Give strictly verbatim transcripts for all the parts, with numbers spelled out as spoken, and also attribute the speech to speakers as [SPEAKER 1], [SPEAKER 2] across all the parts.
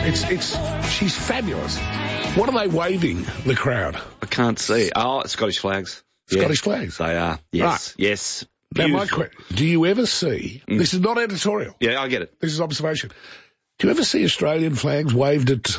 [SPEAKER 1] It's, it's, she's fabulous. What are they waving, the crowd?
[SPEAKER 2] I can't see. Oh, Scottish flags.
[SPEAKER 1] Scottish
[SPEAKER 2] yeah,
[SPEAKER 1] flags?
[SPEAKER 2] They are. Yes. Right. Yes.
[SPEAKER 1] Now, my question, do you ever see, mm. this is not editorial.
[SPEAKER 2] Yeah, I get it.
[SPEAKER 1] This is observation. Do you ever see Australian flags waved at,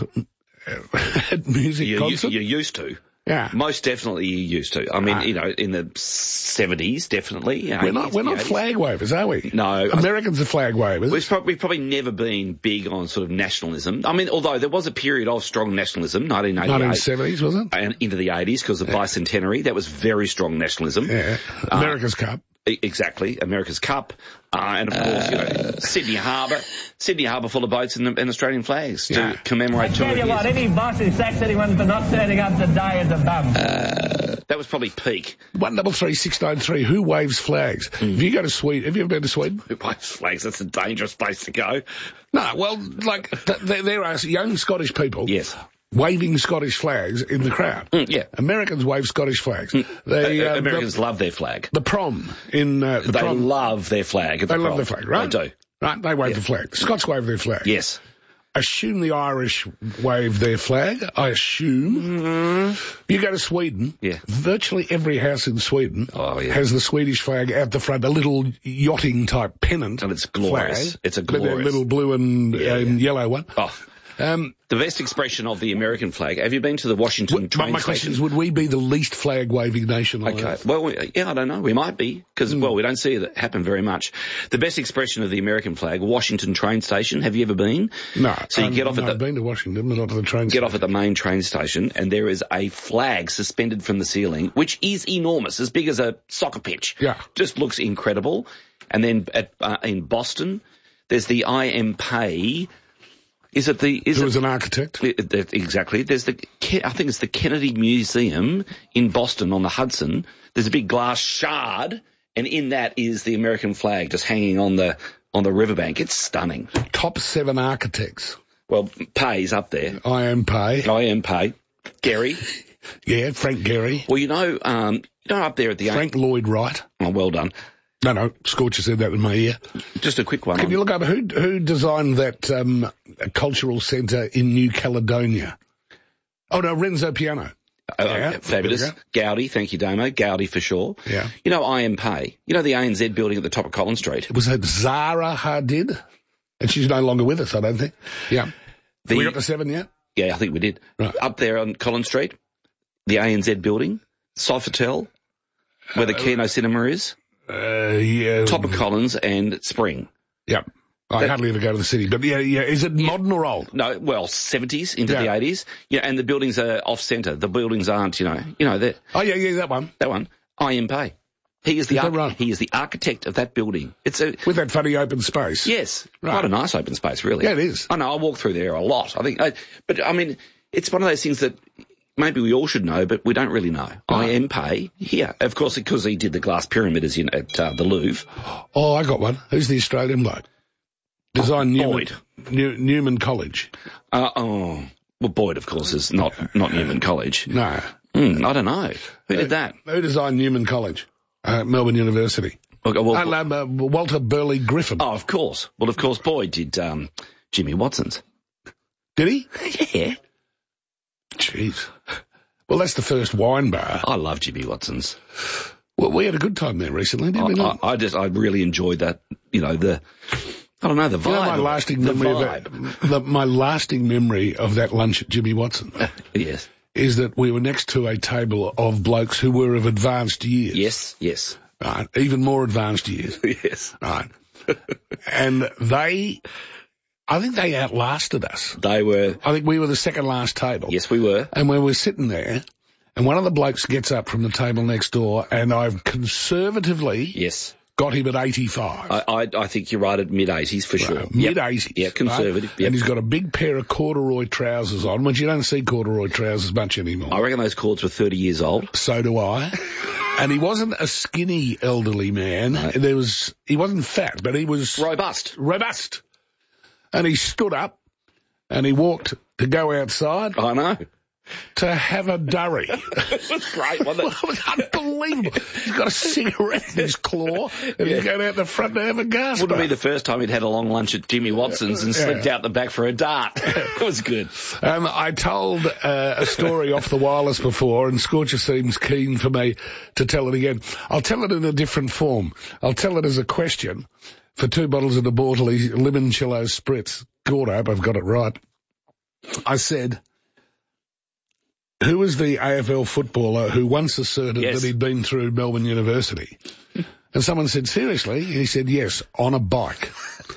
[SPEAKER 1] at music
[SPEAKER 2] you,
[SPEAKER 1] concerts?
[SPEAKER 2] You, you used to.
[SPEAKER 1] Yeah.
[SPEAKER 2] Most definitely you used to. I mean, right. you know, in the seventies, definitely. You know,
[SPEAKER 1] we're not, we're not flag wavers, are we?
[SPEAKER 2] No.
[SPEAKER 1] Americans are flag wavers.
[SPEAKER 2] We've probably, we've probably never been big on sort of nationalism. I mean, although there was a period of strong nationalism, nineteen eighty-eight.
[SPEAKER 1] nineteen seventies, was it?
[SPEAKER 2] And into the eighties, because of the yeah. bicentenary. That was very strong nationalism.
[SPEAKER 1] Yeah. America's uh, Cup.
[SPEAKER 2] Exactly, America's Cup, uh, and of course, you know, Sydney Harbour, Sydney Harbour full of boats and, and Australian flags to yeah. commemorate two
[SPEAKER 3] hundred years. I tell you what, any boss who sacks anyone for not turning up today is a bum.
[SPEAKER 2] Uh, that was probably peak.
[SPEAKER 1] One double three six nine three. Who waves flags? Mm. If you go to Sweden, have you ever been to Sweden?
[SPEAKER 2] Who waves flags? That's a dangerous place to go.
[SPEAKER 1] No, well, like th- there, there are young Scottish people.
[SPEAKER 2] Yes.
[SPEAKER 1] Waving Scottish flags in the crowd.
[SPEAKER 2] Mm, yeah.
[SPEAKER 1] Americans wave Scottish flags.
[SPEAKER 2] Mm.
[SPEAKER 1] They,
[SPEAKER 2] uh,
[SPEAKER 1] uh,
[SPEAKER 2] Americans
[SPEAKER 1] the,
[SPEAKER 2] love their flag.
[SPEAKER 1] The prom in uh, the
[SPEAKER 2] They
[SPEAKER 1] prom.
[SPEAKER 2] love their flag. At
[SPEAKER 1] they
[SPEAKER 2] the
[SPEAKER 1] love
[SPEAKER 2] prom.
[SPEAKER 1] their flag, right?
[SPEAKER 2] They do.
[SPEAKER 1] Right, they wave
[SPEAKER 2] yeah.
[SPEAKER 1] the flag. The Scots wave their flag.
[SPEAKER 2] Yes.
[SPEAKER 1] Assume the Irish wave their flag, I assume.
[SPEAKER 2] Mm-hmm.
[SPEAKER 1] You go to Sweden,
[SPEAKER 2] yeah.
[SPEAKER 1] virtually every house in Sweden
[SPEAKER 2] oh, yeah.
[SPEAKER 1] has the Swedish flag out the front, a little yachting type pennant.
[SPEAKER 2] And it's glorious.
[SPEAKER 1] Flag,
[SPEAKER 2] it's a glorious.
[SPEAKER 1] A little blue and
[SPEAKER 2] yeah,
[SPEAKER 1] um,
[SPEAKER 2] yeah.
[SPEAKER 1] yellow one.
[SPEAKER 2] Oh. Um, the best expression of the American flag. Have you been to the Washington
[SPEAKER 1] w-
[SPEAKER 2] train
[SPEAKER 1] my
[SPEAKER 2] station?
[SPEAKER 1] question is, would we be the least flag-waving nation on
[SPEAKER 2] Okay.
[SPEAKER 1] Earth?
[SPEAKER 2] Well, we, yeah, I don't know. We might be, because, mm. well, we don't see it happen very much. The best expression of the American flag, Washington train station. Have you ever been?
[SPEAKER 1] No.
[SPEAKER 2] So you
[SPEAKER 1] um,
[SPEAKER 2] get off
[SPEAKER 1] no,
[SPEAKER 2] at the...
[SPEAKER 1] I've been to Washington, but not to the train
[SPEAKER 2] Get
[SPEAKER 1] station.
[SPEAKER 2] off at the main train station, and there is a flag suspended from the ceiling, which is enormous, as big as a soccer pitch.
[SPEAKER 1] Yeah.
[SPEAKER 2] Just looks incredible. And then at, uh, in Boston, there's the I M P A... Is it the... Is
[SPEAKER 1] Who
[SPEAKER 2] it,
[SPEAKER 1] was an architect?
[SPEAKER 2] Exactly. There's the... I think it's the Kennedy Museum in Boston on the Hudson. There's a big glass shard, and in that is the American flag just hanging on the on the riverbank. It's stunning.
[SPEAKER 1] Top seven architects.
[SPEAKER 2] Well, Pay's up there.
[SPEAKER 1] I am Pay.
[SPEAKER 2] I am Pay. Gehry.
[SPEAKER 1] Yeah, Frank Gehry.
[SPEAKER 2] Well, you know, um, you know, up there at the...
[SPEAKER 1] Frank Lloyd Wright.
[SPEAKER 2] Oh, well done.
[SPEAKER 1] No, no, Scorcher said that in my ear.
[SPEAKER 2] Just a quick one.
[SPEAKER 1] Can
[SPEAKER 2] on...
[SPEAKER 1] you look up who who designed that um, cultural centre in New Caledonia? Oh, no, Renzo Piano.
[SPEAKER 2] Uh,
[SPEAKER 1] yeah,
[SPEAKER 2] fabulous. Gaudi, thank you, Damo. Gaudi for sure.
[SPEAKER 1] Yeah.
[SPEAKER 2] You know, I M Pay. You know the A N Z building at the top of Collins Street?
[SPEAKER 1] Was that Zara Hadid? And she's no longer with us, I don't think. Yeah.
[SPEAKER 2] The...
[SPEAKER 1] We got the seven yet?
[SPEAKER 2] Yeah, I think we did.
[SPEAKER 1] Right.
[SPEAKER 2] Up there on Collins Street, the A N Z building, Sofitel, where the uh, Kino Cinema is.
[SPEAKER 1] Uh, yeah.
[SPEAKER 2] Top of Collins and Spring.
[SPEAKER 1] Yep. I that, hardly ever go to the city, but yeah, yeah. Is it yeah, modern or old?
[SPEAKER 2] No, well, seventies into
[SPEAKER 1] yeah.
[SPEAKER 2] the eighties. Yeah, and the buildings are off centre. The buildings aren't, you know, you know that.
[SPEAKER 1] Oh yeah, yeah, that one.
[SPEAKER 2] That one. I M Pay. He is the
[SPEAKER 1] is
[SPEAKER 2] arch-
[SPEAKER 1] right?
[SPEAKER 2] he is the architect of that building. It's a
[SPEAKER 1] with that funny open space.
[SPEAKER 2] Yes,
[SPEAKER 1] right.
[SPEAKER 2] Quite a nice open space, really.
[SPEAKER 1] Yeah, it is.
[SPEAKER 2] I know. I walk through there a lot. I think, I, but I mean, it's one of those things that. Maybe we all should know, but we don't really know. Oh. I M Pay, yeah, of course, because he did the glass pyramid as in at uh, the Louvre.
[SPEAKER 1] Oh, I got one. Who's the Australian bloke? Designed
[SPEAKER 2] oh,
[SPEAKER 1] Newman, New, Newman College.
[SPEAKER 2] Uh, oh, well, Boyd, of course, is not not Newman College.
[SPEAKER 1] No,
[SPEAKER 2] mm, I don't know who
[SPEAKER 1] uh,
[SPEAKER 2] did that.
[SPEAKER 1] Who designed Newman College? Uh, Melbourne University.
[SPEAKER 2] Okay, well,
[SPEAKER 1] uh, uh, Walter Burley Griffin.
[SPEAKER 2] Oh, of course. Well, of course, Boyd did um, Jimmy Watson's.
[SPEAKER 1] Did he?
[SPEAKER 2] Yeah.
[SPEAKER 1] Jeez. Well, that's the first wine bar.
[SPEAKER 2] I love Jimmy Watson's.
[SPEAKER 1] Well, we had a good time there recently, didn't
[SPEAKER 2] I,
[SPEAKER 1] we not?
[SPEAKER 2] I, I just, I really enjoyed that, you know, the, I don't know, the vibe.
[SPEAKER 1] You know, my lasting
[SPEAKER 2] the
[SPEAKER 1] memory
[SPEAKER 2] vibe.
[SPEAKER 1] of that, the, my lasting memory of that lunch at Jimmy Watson.
[SPEAKER 2] Yes.
[SPEAKER 1] Is that we were next to a table of blokes who were of advanced years.
[SPEAKER 2] Yes, yes.
[SPEAKER 1] Right, even more advanced years.
[SPEAKER 2] Yes.
[SPEAKER 1] Right. And they... I think they outlasted us.
[SPEAKER 2] They were...
[SPEAKER 1] I think we were the second last table.
[SPEAKER 2] Yes, we were.
[SPEAKER 1] And we were sitting there, and one of the blokes gets up from the table next door, and I've conservatively...
[SPEAKER 2] Yes.
[SPEAKER 1] Got him at eighty-five.
[SPEAKER 2] I, I, I think you're right at mid-eighties for sure.
[SPEAKER 1] Right, mid-eighties.
[SPEAKER 2] Yeah, conservative.
[SPEAKER 1] Right?
[SPEAKER 2] Yep.
[SPEAKER 1] And he's got a big pair of corduroy trousers on, which you don't see corduroy trousers much anymore.
[SPEAKER 2] I reckon those cords were thirty years old.
[SPEAKER 1] So do I. And he wasn't a skinny elderly man. No. There was... He wasn't fat, but he was...
[SPEAKER 2] Robust.
[SPEAKER 1] Robust. And he stood up, and he walked to go outside.
[SPEAKER 2] I know.
[SPEAKER 1] to have a durry.
[SPEAKER 2] It was great, wasn't it?
[SPEAKER 1] Well, it was unbelievable. He's got a cigarette in his claw, and yeah. he's going out the front to have a gas.
[SPEAKER 2] Wouldn't be the first time he'd had a long lunch at Jimmy Watson's and slipped yeah. out the back for a dart. It was good.
[SPEAKER 1] Um, I told uh, a story off the wireless before, and Scorcher seems keen for me to tell it again. I'll tell it in a different form. I'll tell it as a question for two bottles of the Bortley Limoncello Spritz. God, I hope I've got it right. I said, who was the A F L footballer who once asserted yes. that he'd been through Melbourne University? And someone said, seriously? And he said, yes, on a bike.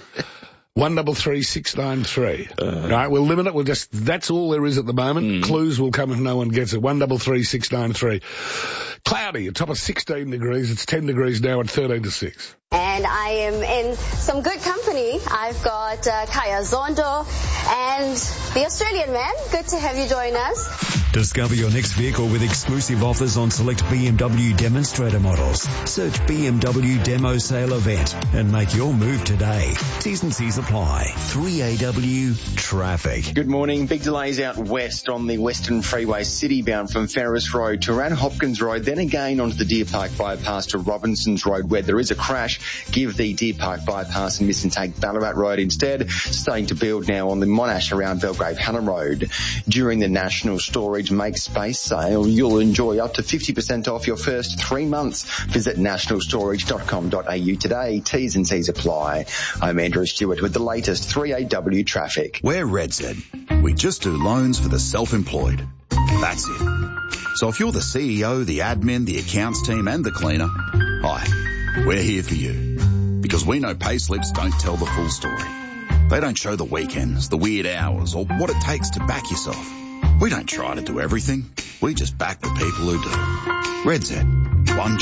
[SPEAKER 1] One double three six nine three. Uh, right, we'll limit it. We'll just, that's all there is at the moment. Mm. Clues will come if no one gets it. One double three six nine three. Cloudy, a top of sixteen degrees. It's ten degrees now at thirteen to six.
[SPEAKER 4] And I am in some good company. I've got uh, Kaya Zondo and the Australian man. Good to have you join us.
[SPEAKER 5] Discover your next vehicle with exclusive offers on select B M W demonstrator models. Search B M W Demo Sale Event and make your move today. T's and C's apply. three A W Traffic.
[SPEAKER 6] Good morning. Big delays out west on the Western Freeway city bound from Ferris Road to around Hopkins Road, then again onto the Deer Park bypass to Robinsons Road where there is a crash. Give the Deer Park bypass and miss and take Ballarat Road instead. Starting to build now on the Monash around Belgrave Hannah Road. During the National Storage Make Space sale, you'll enjoy up to fifty percent off your first three months. Visit national storage dot com dot a u today. T's and C's apply. I'm Andrew Stewart with the latest three A W traffic.
[SPEAKER 7] We're RedZ. We just do loans for the self-employed. That's it. So if you're the C E O, the admin, the accounts team and the cleaner, hi, we're here for you. Because we know pay slips don't tell the full story. They don't show the weekends, the weird hours, or what it takes to back yourself. We don't try to do everything. We just back the people who do. RedZ. One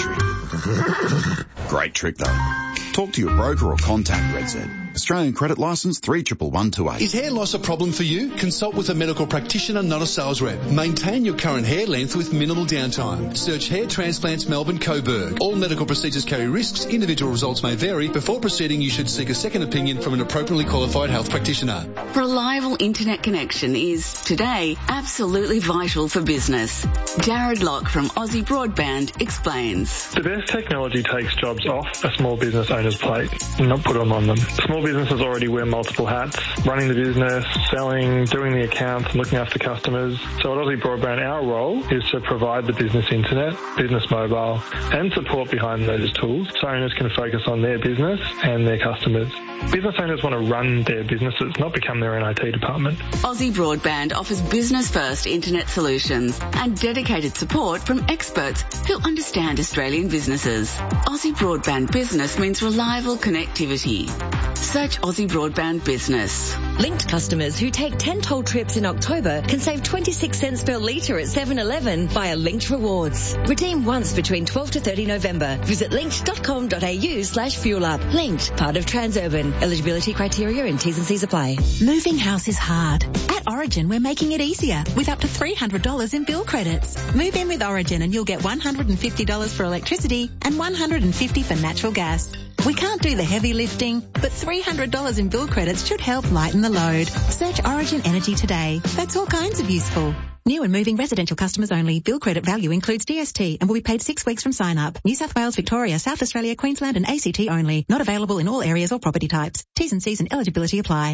[SPEAKER 7] trick. Great trick though. Talk to your broker or contact RedZ. Australian credit licence three one one two eight.
[SPEAKER 8] Is hair loss a problem for you? Consult with a medical practitioner, not a sales rep. Maintain your current hair length with minimal downtime. Search Hair Transplants Melbourne Coburg. All medical procedures carry risks. Individual results may vary. Before proceeding, you should seek a second opinion from an appropriately qualified health practitioner.
[SPEAKER 9] Reliable internet connection is, today, absolutely vital for business. Jared Locke from Aussie Broadband explains.
[SPEAKER 10] The best technology takes jobs off a small business owner's plate, not put them on them. Small businesses already wear multiple hats, running the business, selling, doing the accounts, looking after customers. So at Aussie Broadband, our role is to provide the business internet, business mobile, and support behind those tools so owners can focus on their business and their customers. Business owners want to run their businesses, not become their own I T department.
[SPEAKER 9] Aussie Broadband offers business-first internet solutions and dedicated support from experts who understand Australian businesses. Aussie Broadband Business means reliable connectivity. Search Aussie Broadband Business.
[SPEAKER 11] Linked customers who take ten toll trips in October can save twenty-six cents per litre at seven eleven via Linked Rewards. Redeem once between twelfth to thirtieth November. Visit linked dot com dot a u slash fuel up. Linked, part of Transurban. Eligibility criteria and T's and C's apply.
[SPEAKER 12] Moving house is hard. At Origin, we're making it easier with up to three hundred dollars in bill credits. Move in with Origin and you'll get one hundred fifty dollars for electricity and one hundred fifty dollars for natural gas. We can't do the heavy lifting, but three hundred dollars in bill credits should help lighten the load. Search Origin Energy today. That's all kinds of useful. New and moving residential customers only. Bill credit value includes D S T and will be paid six weeks from sign up. New South Wales, Victoria, South Australia, Queensland and A C T only. Not available in all areas or property types. T's and C's and eligibility apply.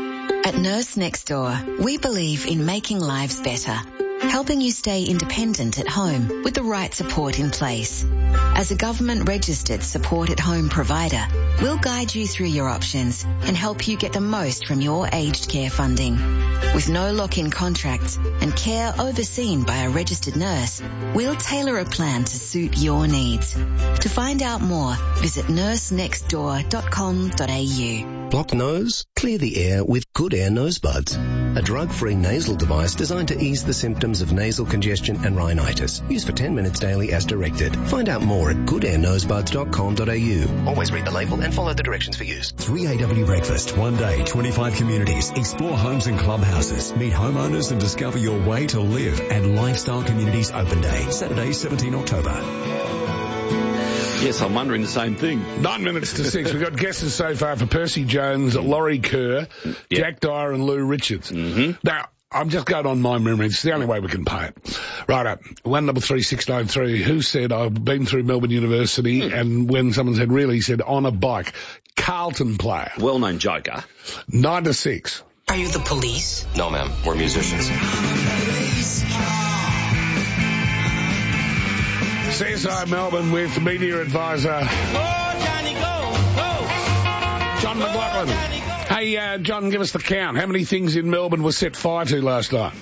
[SPEAKER 13] At Nurse Next Door, we believe in making lives better, helping you stay independent at home with the right support in place. As a government-registered support-at-home provider, we'll guide you through your options and help you get the most from your aged care funding. With no lock-in contracts and care overseen by a registered nurse, we'll tailor a plan to suit your needs. To find out more, visit nurse next door dot com dot a u.
[SPEAKER 14] Blocked nose? Clear the air with Good Air Nose Buds, a drug-free nasal device designed to ease the symptoms of nasal congestion and rhinitis. Use for ten minutes daily as directed. Find out more at good air nose buds dot com dot a u. Always read the label and follow the directions for use.
[SPEAKER 5] three A W Breakfast. One day, twenty-five communities. Explore homes and clubhouses. Meet homeowners and discover your way to live at Lifestyle Communities Open Day. Saturday, seventeenth October.
[SPEAKER 2] Yes, I'm wondering the same thing.
[SPEAKER 1] Nine minutes to six. We've got guesses so far for Percy Jones, Laurie Kerr,
[SPEAKER 2] yep.
[SPEAKER 1] Jack Dyer and Lou Richards.
[SPEAKER 2] Mm-hmm.
[SPEAKER 1] Now, I'm just going on my memory. It's the only way we can pay it. Right up. One double three six nine three. Who said I've been through Melbourne University? Hmm. And when someone said really, he said on a bike. Carlton player.
[SPEAKER 2] Well-known joker.
[SPEAKER 1] Nine to six.
[SPEAKER 15] Are you the police?
[SPEAKER 16] No, ma'am. We're musicians.
[SPEAKER 1] C S I Melbourne with media advisor John McLaughlin. Hey, uh, John, give us the count. How many things in Melbourne were set fire to last night?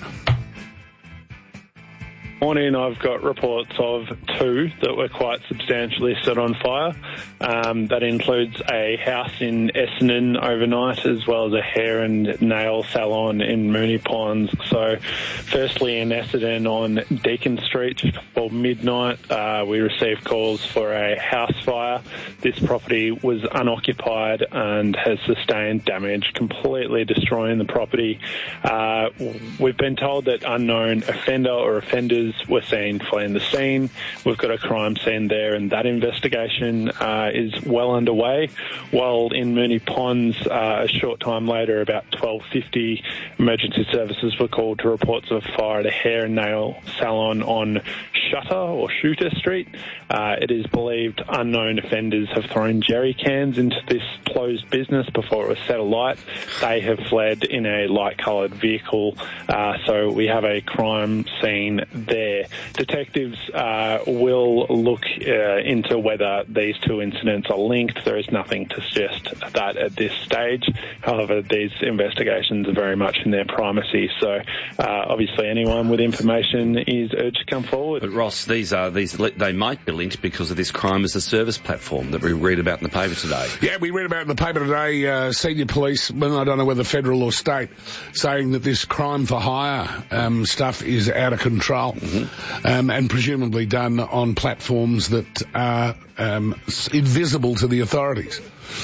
[SPEAKER 10] Morning, I've got reports of two that were quite substantially set on fire. Um, that includes a house in Essendon overnight, as well as a hair and nail salon in Moonee Ponds. So, firstly, in Essendon on Deacon Street, just before midnight, uh, we received calls for a house fire. This property was unoccupied and has sustained damage, completely destroying the property. Uh, we've been told that unknown offender or offenders were seen fleeing the scene. We've got a crime scene there, and that investigation uh, is well underway. While in Moonee Ponds, uh, a short time later, about twelve fifty, emergency services were called to reports of fire at a hair and nail salon on Shutter or Shooter Street. Uh, it is believed unknown offenders have thrown jerry cans into this closed business before it was set alight. They have fled in a light-coloured vehicle, uh, so we have a crime scene there. Detectives uh, will look uh, into whether these two incidents are linked. There is nothing to suggest that at this stage. However, these investigations are very much in their primacy, so uh, obviously anyone with information is urged to come forward.
[SPEAKER 2] But Ross, these are these they might be linked because of this crime as a service platform that we read about in the paper today.
[SPEAKER 1] Yeah, we read about in the paper today, uh, senior police, well, I don't know whether federal or state, saying that this crime for hire um, stuff is out of control. Mm-hmm. um, and presumably done on platforms that are um, invisible to the authorities.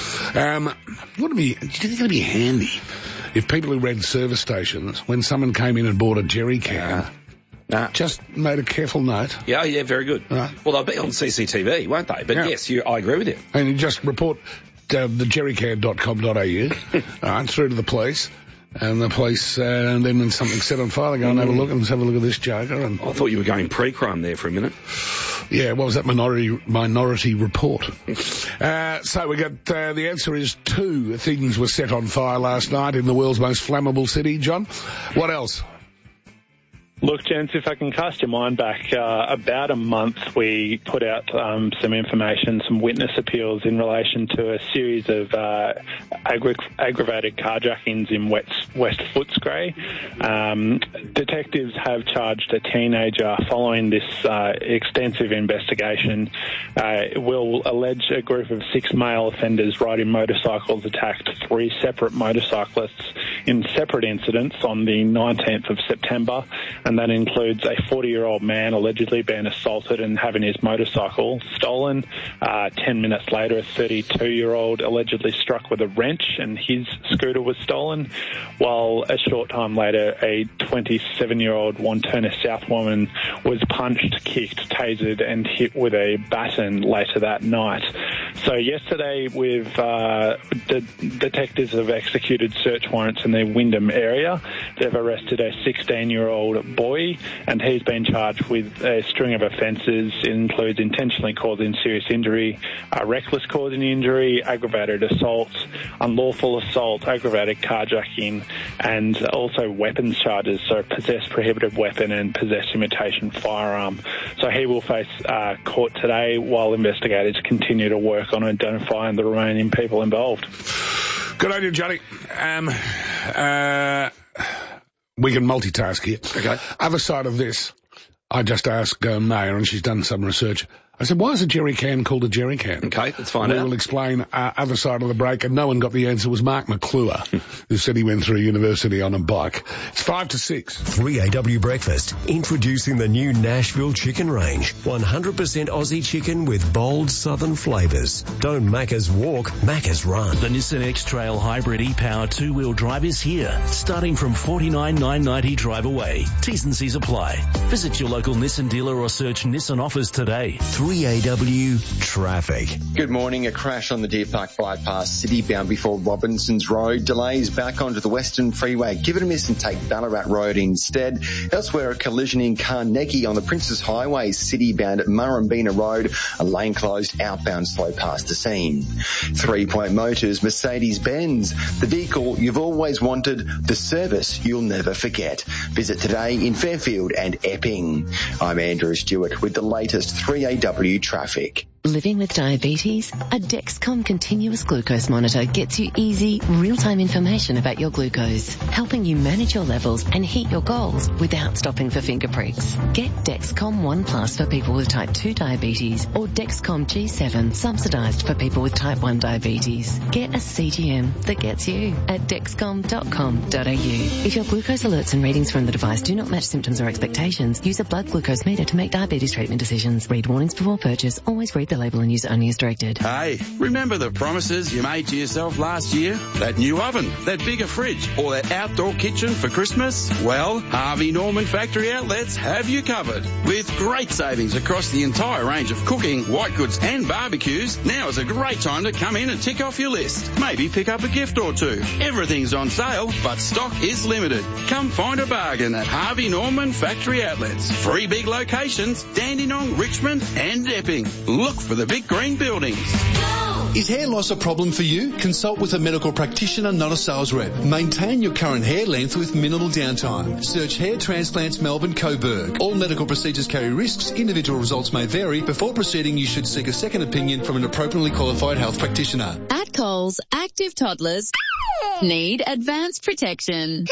[SPEAKER 1] Um, wouldn't it be, do you think it would be handy if people who ran service stations, when someone came in and bought a jerry can, uh. Nah. just made a careful note?
[SPEAKER 2] Yeah, yeah, very good. Right. Well, they'll be on C C T V, won't they? But yeah. yes, you, I agree with you.
[SPEAKER 1] And you just report uh, the jerrycan dot com dot a u right, through to the police. And the police, uh, and then when something's set on fire, they go and have a look and let's have a look at this joker. And
[SPEAKER 2] I thought you were going pre-crime there for a minute.
[SPEAKER 1] Yeah, what was that minority minority report? uh, so we got, uh, the answer is two things were set on fire last night in the world's most flammable city. John, what else?
[SPEAKER 10] Look, gents, if I can cast your mind back, uh, about a month we put out um, some information, some witness appeals in relation to a series of uh, aggra- aggravated carjackings in West, West Footscray. Um, detectives have charged a teenager following this uh, extensive investigation. Uh, will allege a group of six male offenders riding motorcycles attacked three separate motorcyclists in separate incidents on the nineteenth of September. And that includes a forty-year-old man allegedly being assaulted and having his motorcycle stolen. Uh, ten minutes later, a thirty-two-year-old allegedly struck with a wrench and his scooter was stolen. While a short time later, a twenty-seven-year-old Wantirna South woman was punched, kicked, tasered and hit with a baton later that night. So yesterday, with uh, the detectives have executed search warrants in the Wyndham area. They've arrested a sixteen-year-old boy, and he's been charged with a string of offences. It includes intentionally causing serious injury, uh, reckless causing injury, aggravated assault, unlawful assault, aggravated carjacking, and also weapons charges, so possess prohibited weapon and possess imitation firearm. So he will face uh, court today while investigators continue to work on identifying the remaining people involved.
[SPEAKER 1] Good on you, Johnny. Um, uh... We can multitask here.
[SPEAKER 2] Okay.
[SPEAKER 1] Other side of this, I just asked uh, Maya, and she's done some research. I said, why is a jerry can called a jerry can?
[SPEAKER 2] Okay, let's find
[SPEAKER 1] we
[SPEAKER 2] out.
[SPEAKER 1] We will explain uh, other side of the break, and no one got the answer. It was Mark McClure, who said he went through university on a bike. It's five to six.
[SPEAKER 5] three A W Breakfast, introducing the new Nashville Chicken Range. one hundred percent Aussie chicken with bold southern flavours. Don't Macca's walk, Macca's run.
[SPEAKER 17] The Nissan X-Trail Hybrid e-Power two-wheel drive is here, starting from forty-nine thousand nine hundred ninety drive away. T's and C's apply. Visit your local Nissan dealer or search Nissan offers today. three
[SPEAKER 5] three A W traffic.
[SPEAKER 6] Good morning. A crash on the Deer Park bypass city bound before Robinson's Road. Delays back onto the Western Freeway. Give it a miss and take Ballarat Road instead. Elsewhere, a collision in Carnegie on the Princes Highway city bound at Murrumbina Road. A lane closed outbound slow past the scene. Three Point Motors Mercedes-Benz. The vehicle you've always wanted, the service you'll never forget. Visit today in Fairfield and Epping. I'm Andrew Stewart with the latest three A W traffic.
[SPEAKER 15] Living with diabetes? A Dexcom continuous glucose monitor gets you easy, real-time information about your glucose, helping you manage your levels and hit your goals without stopping for finger pricks. Get Dexcom One Plus for people with type two diabetes or Dexcom G seven subsidized for people with type one diabetes. Get a C G M that gets you at dexcom dot com dot a u. If your glucose alerts and readings from the device do not match symptoms or expectations, use a blood glucose meter to make diabetes treatment decisions. Read warnings before purchase. Always read the label and use only as directed.
[SPEAKER 16] Hey, remember the promises you made to yourself last year? That new oven, that bigger fridge, or that outdoor kitchen for Christmas? Well, Harvey Norman Factory Outlets have you covered. With great savings across the entire range of cooking, white goods and barbecues, now is a great time to come in and tick off your list. Maybe pick up a gift or two. Everything's on sale, but stock is limited. Come find a bargain at Harvey Norman Factory Outlets. Three big locations, Dandenong, Richmond and Epping. Look for the big green buildings.
[SPEAKER 8] Is hair loss a problem for you? Consult with a medical practitioner, not a sales rep. Maintain your current hair length with minimal downtime. Search Hair Transplants Melbourne Coburg. All medical procedures carry risks. Individual results may vary. Before proceeding, you should seek a second opinion from an appropriately qualified health practitioner.
[SPEAKER 18] At Coles, active toddlers need advanced protection.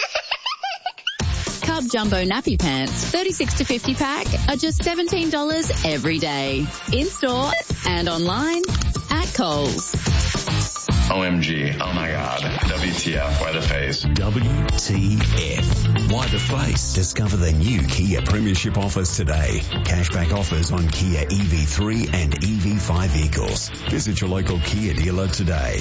[SPEAKER 18] Cub Jumbo Nappy Pants, thirty-six to fifty pack, are just seventeen dollars every day. In-store and online at Coles.
[SPEAKER 19] O M G, oh my God, W T F, why the face?
[SPEAKER 5] W T F, why the face? Discover the new Kia Premiership offers today. Cashback offers on Kia E V three and E V five vehicles. Visit your local Kia dealer today.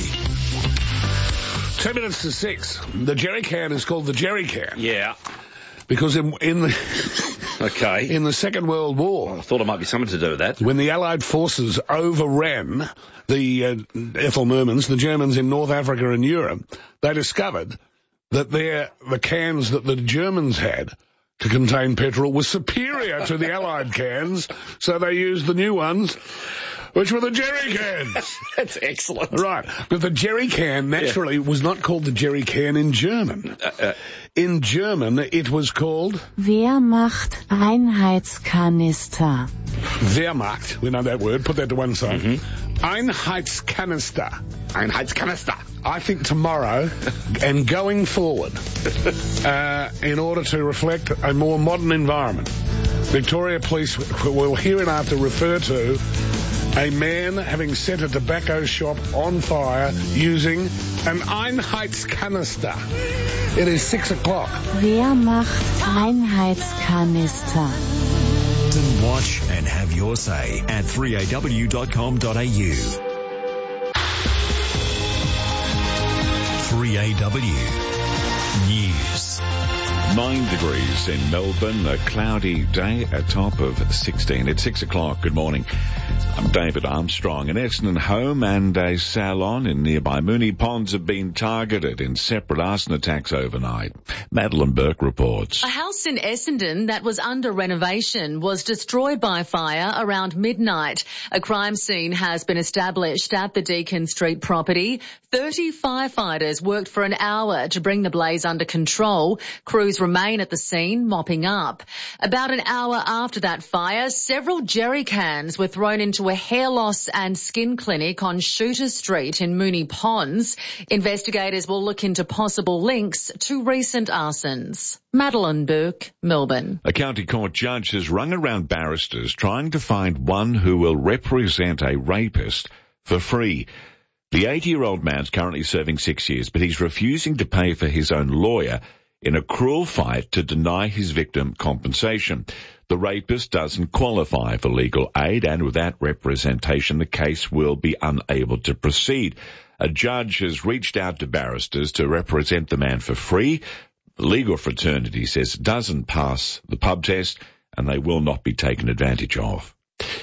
[SPEAKER 1] Two minutes to six. The jerry can is called the jerry can.
[SPEAKER 2] Yeah.
[SPEAKER 1] Because in, in the
[SPEAKER 2] okay
[SPEAKER 1] in the Second World War,
[SPEAKER 2] I thought it might be something to do with that.
[SPEAKER 1] When the Allied forces overran the uh, Ethel Mermans, the Germans in North Africa and Europe, they discovered that their the cans that the Germans had to contain petrol were superior to the Allied cans, so they used the new ones, which were the jerry cans.
[SPEAKER 2] That's excellent.
[SPEAKER 1] Right. But the jerry can naturally yeah. was not called the jerry can in German. Uh, uh, in German, it was called
[SPEAKER 20] Wehrmacht Einheitskanister.
[SPEAKER 1] Wehrmacht, we know that word, put that to one side. Mm-hmm. Einheitskanister.
[SPEAKER 2] Einheitskanister.
[SPEAKER 1] I think tomorrow and going forward, uh, in order to reflect a more modern environment, Victoria Police will hereinafter refer to a man having set a tobacco shop on fire using an Einheitskanister. It is six o'clock.
[SPEAKER 20] Wehrmacht Einheitskanister.
[SPEAKER 5] Watch and have your say at three A W dot com dot a u. three A W News.
[SPEAKER 21] Nine degrees in Melbourne, a cloudy day, a top of sixteen. It's six o'clock. Good morning. I'm David Armstrong. An Essendon home and a salon in nearby Moonee Ponds have been targeted in separate arson attacks overnight. Madeline Burke reports.
[SPEAKER 22] A house in Essendon that was under renovation was destroyed by fire around midnight. A crime scene has been established at the Deakin Street property. thirty firefighters worked for an hour to bring the blaze under control. Crews remain at the scene, mopping up. About an hour after that fire, several jerry cans were thrown into a hair loss and skin clinic on Shooter Street in Moonee Ponds. Investigators will look into possible links to recent arsons. Madeline Burke, Melbourne.
[SPEAKER 21] A county court judge has rung around barristers trying to find one who will represent a rapist for free. The eighty-year-old man's currently serving six years, but he's refusing to pay for his own lawyer in a cruel fight to deny his victim compensation. The rapist doesn't qualify for legal aid, and with that representation, the case will be unable to proceed. A judge has reached out to barristers to represent the man for free. The legal fraternity says it doesn't pass the pub test, and they will not be taken advantage of.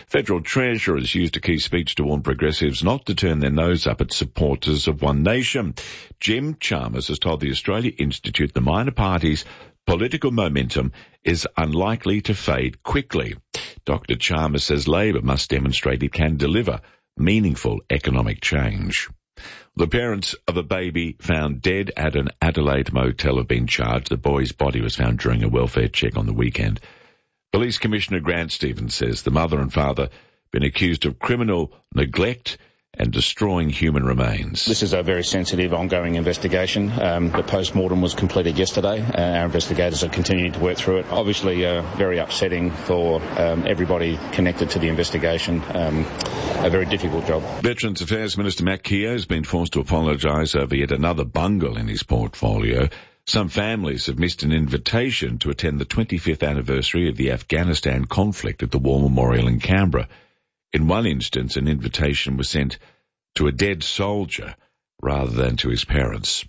[SPEAKER 21] Federal Treasurers used a key speech to warn progressives not to turn their nose up at supporters of One Nation. Jim Chalmers has told the Australia Institute the minor party's political momentum is unlikely to fade quickly. Doctor Chalmers says Labor must demonstrate it can deliver meaningful economic change. The parents of a baby found dead at an Adelaide motel have been charged. The boy's body was found during a welfare check on the weekend. Police Commissioner Grant Stevens says the mother and father have been accused of criminal neglect and destroying human remains.
[SPEAKER 3] This is a very sensitive, ongoing investigation. Um, the post-mortem was completed yesterday. Uh, our investigators are continuing to work through it. Obviously, uh, very upsetting for um, everybody connected to the investigation. Um, a very difficult job.
[SPEAKER 21] Veterans Affairs Minister Matt Keogh has been forced to apologise over yet another bungle in his portfolio. Some families have missed an invitation to attend the twenty-fifth anniversary of the Afghanistan conflict at the War Memorial in Canberra. In one instance, an invitation was sent to a dead soldier rather than to his parents.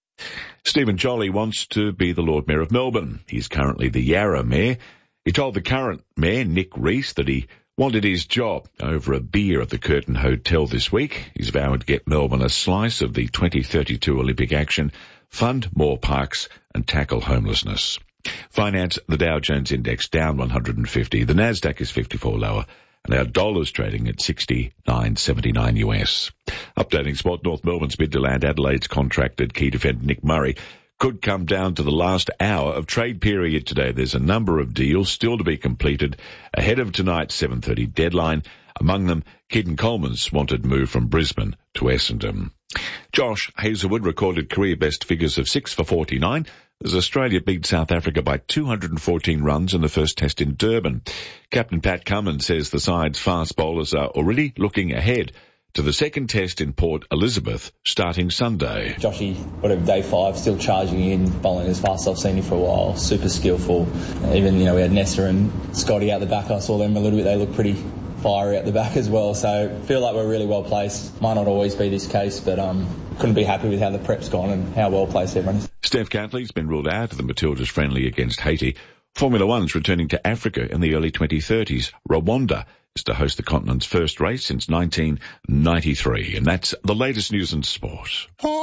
[SPEAKER 21] Stephen Jolly wants to be the Lord Mayor of Melbourne. He's currently the Yarra Mayor. He told the current Mayor, Nick Rees, that he wanted his job over a beer at the Curtin Hotel this week. He's vowed to get Melbourne a slice of the twenty thirty-two Olympic action, fund more parks and tackle homelessness. Finance, the Dow Jones Index down one hundred fifty. The Nasdaq is fifty-four lower. And our dollar's trading at sixty-nine seventy-nine U S. Updating spot, North Melbourne's bid to land Adelaide's contracted key defender Nick Murray could come down to the last hour of trade period today. There's a number of deals still to be completed ahead of tonight's seven thirty deadline. Among them, Keaton Coleman's wanted move from Brisbane to Essendon. Josh Hazlewood recorded career best figures of six for forty-nine as Australia beat South Africa by two hundred fourteen runs in the first test in Durban. Captain Pat Cummins says the side's fast bowlers are already looking ahead to the second test in Port Elizabeth starting Sunday.
[SPEAKER 4] Joshy, whatever, day five, still charging in, bowling as fast as I've seen him for a while. Super skillful. Even, you know, we had Nessa and Scotty out the back. I saw them a little bit. They look pretty fiery at the back as well. So feel like we're really well placed. Might not always be this case, but um, couldn't be happy with how the prep's gone and how well placed everyone is.
[SPEAKER 21] Steph Catley's been ruled out of the Matildas friendly against Haiti. Formula One's returning to Africa in the early twenty thirties. Rwanda is to host the continent's first race since nineteen ninety-three. And that's the latest news in sport.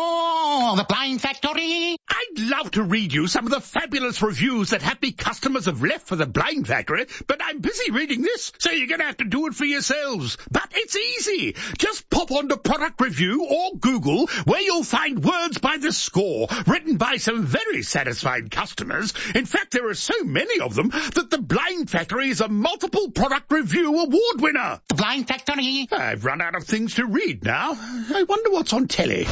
[SPEAKER 23] Oh, the Blind Factory! I'd love to read you some of the fabulous reviews that happy customers have left for the Blind Factory, but I'm busy reading this, so you're going to have to do it for yourselves. But it's easy. Just pop onto Product Review or Google, where you'll find words by the score, written by some very satisfied customers. In fact, there are so many of them that the Blind Factory is a multiple product review award winner. The Blind Factory? I've run out of things to read now. I wonder what's on telly.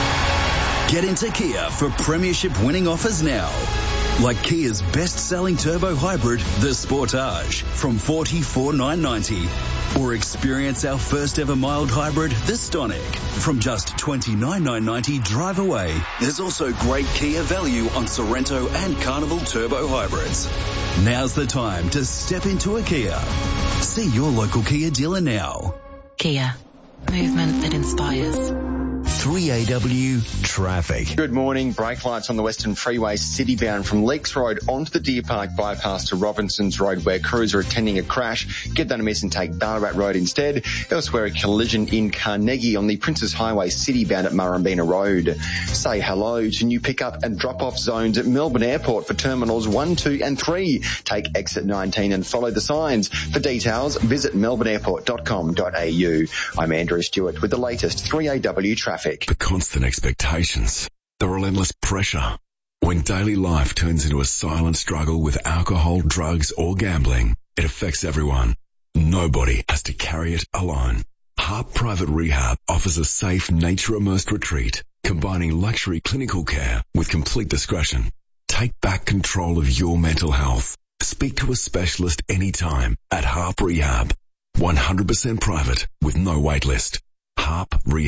[SPEAKER 7] Get into Kia for premiership winning offers now. Like Kia's best-selling turbo hybrid, the Sportage, from forty-four thousand nine hundred ninety dollars. Or experience our first-ever mild hybrid, the Stonic, from just twenty-nine thousand nine hundred ninety dollars drive away. There's also great Kia value on Sorrento and Carnival turbo hybrids. Now's the time to step into a Kia. See your local Kia dealer now.
[SPEAKER 12] Kia. Movement that inspires.
[SPEAKER 14] three A W traffic.
[SPEAKER 6] Good morning. Brake lights on the Western Freeway city-bound from Leaks Road onto the Deer Park bypass to Robinson's Road, where crews are attending a crash. Give that a miss and take Ballarat Road instead. Elsewhere, a collision in Carnegie on the Princes Highway city-bound at Murrumbina Road. Say hello to new pick-up and drop-off zones at Melbourne Airport for terminals one, two and three. Take exit nineteen and follow the signs. For details, visit melbourne airport dot com dot a u. I'm Andrew Stewart with the latest three A W traffic.
[SPEAKER 24] The constant expectations, the relentless pressure. When daily life turns into a silent struggle with alcohol, drugs or gambling, it affects everyone. Nobody has to carry it alone. Harp Private Rehab offers a safe, nature-immersed retreat, combining luxury clinical care with complete discretion. Take back control of your mental health. Speak to a specialist anytime at Harp Rehab. one hundred percent private with no wait list. harp rehab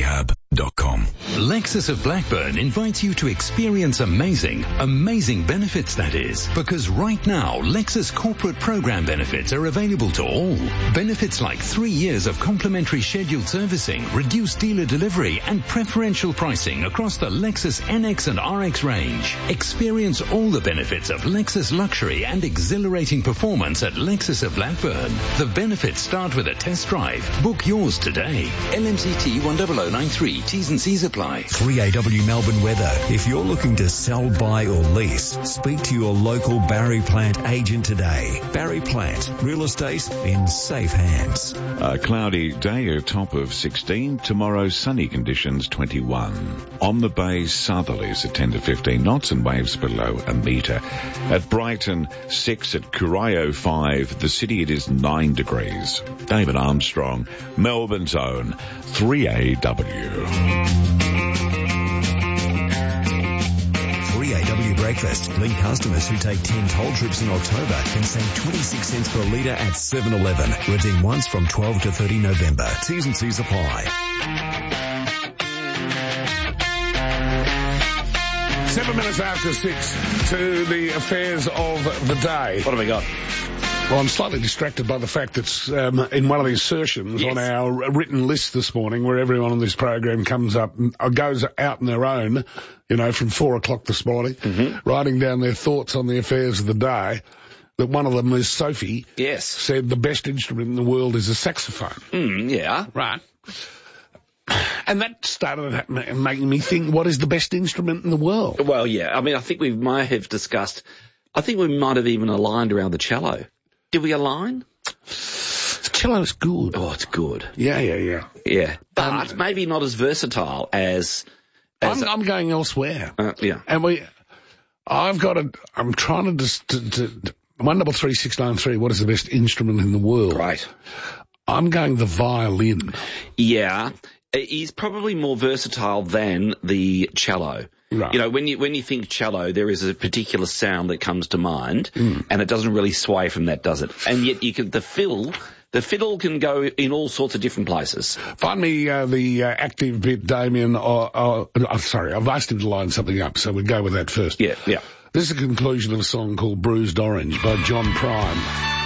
[SPEAKER 24] dot com.
[SPEAKER 9] Lexus of Blackburn invites you to experience amazing, amazing benefits, that is. Because right now, Lexus corporate program benefits are available to all. Benefits like three years of complimentary scheduled servicing, reduced dealer delivery, and preferential pricing across the Lexus N X and R X range. Experience all the benefits of Lexus luxury and exhilarating performance at Lexus of Blackburn. The benefits start with a test drive. Book yours today. L M C T one zero zero nine three. T's and C's apply.
[SPEAKER 5] three A W Melbourne weather. If you're looking to sell, buy or lease, speak to your local Barry Plant agent today. Barry Plant, real estate in safe hands.
[SPEAKER 21] A cloudy day, a top of sixteen. Tomorrow, sunny conditions, twenty-one. On the bay, southerlies at ten to fifteen knots and waves below a metre. At Brighton, six. At Corio, five. The city, it is nine degrees. David Armstrong, Melbourne's own three A W.
[SPEAKER 5] three A W Breakfast. Lead customers who take ten toll trips in October can save twenty-six cents per litre at seven eleven. Redeem once from twelve to thirty November. T's and C's apply.
[SPEAKER 1] Seven minutes after six to the affairs of the day.
[SPEAKER 2] What have we got?
[SPEAKER 1] Well, I'm slightly distracted by the fact that um, in one of the assertions yes. on our written list this morning, where everyone on this program comes up and goes out on their own, you know, from four o'clock this morning, mm-hmm. writing down their thoughts on the affairs of the day, that one of them is Sophie.
[SPEAKER 2] Yes.
[SPEAKER 1] Said the best instrument in the world is a saxophone.
[SPEAKER 2] Mm, yeah.
[SPEAKER 1] Right. And that started making me think, what is the best instrument in the world?
[SPEAKER 2] Well, yeah. I mean, I think we might have discussed, I think we might have even aligned around the cello. Did we align?
[SPEAKER 1] The cello's good.
[SPEAKER 2] Oh, it's good.
[SPEAKER 1] Yeah, yeah, yeah.
[SPEAKER 2] Yeah. But um, maybe not as versatile as... as
[SPEAKER 1] I'm, I'm going elsewhere.
[SPEAKER 2] Uh, yeah.
[SPEAKER 1] And we... I've got a... I'm trying to just... To, to, one double three six nine three, what is the best instrument in the world?
[SPEAKER 2] Right.
[SPEAKER 1] I'm going the violin.
[SPEAKER 2] Yeah. He's probably more versatile than the cello.
[SPEAKER 1] Right.
[SPEAKER 2] You know, when you when you think cello, there is a particular sound that comes to mind,
[SPEAKER 1] mm.
[SPEAKER 2] and it doesn't really sway from that, does it? And yet you can the fiddle, the fiddle can go in all sorts of different places.
[SPEAKER 1] Find me uh, the uh, active bit, Damien. Or, or oh, sorry, I've asked him to line something up, so we'll go with that first.
[SPEAKER 2] Yeah, yeah.
[SPEAKER 1] This is a conclusion of a song called "Bruised Orange" by John Prime.